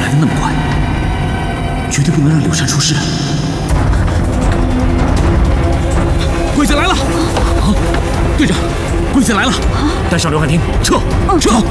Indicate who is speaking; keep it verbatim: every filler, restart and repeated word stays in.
Speaker 1: 来的那么快，绝对不能让柳杉出事。鬼子来了！啊，队长，鬼子来了！带上刘汉廷，撤！撤！